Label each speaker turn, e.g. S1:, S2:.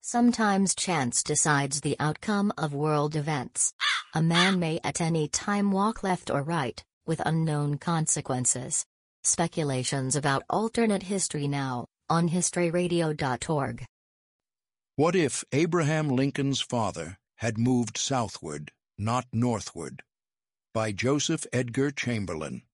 S1: Sometimes chance decides the outcome of world events. A man may at any time walk left or right, with unknown consequences. Speculations about alternate history now, on historyradio.org.
S2: What if Abraham Lincoln's father had moved southward, not northward? By Joseph Edgar Chamberlain.